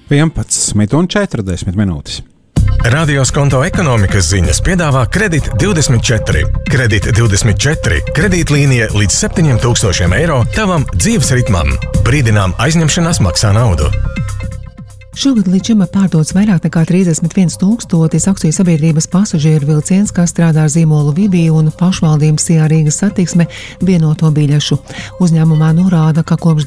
11,40 minūtes. Radio Skonto ekonomikas ziņas piedāvā Kredit 24. Kredit 24. Kredītlīnija līdz 7,000 eiro tavam dzīves ritmam. Brīdinām aizņemšanās maksā naudu. Šogad līdz šim pārdots vairāk nekā 31,000 akciju sabiedrības pasažieru vilciens, kas strādā ar zīmolu Vivi un pašvaldības Rīgas satiksme vienoto biļešu. Uzņēmumā norāda, ka kopš